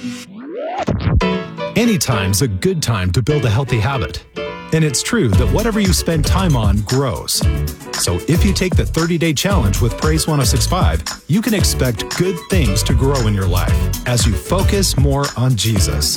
Anytime's a good time to build a healthy habit. And it's true that whatever you spend time on grows. So if you take the 30-day challenge with Praise 106.5, you can expect good things to grow in your life as you focus more on Jesus.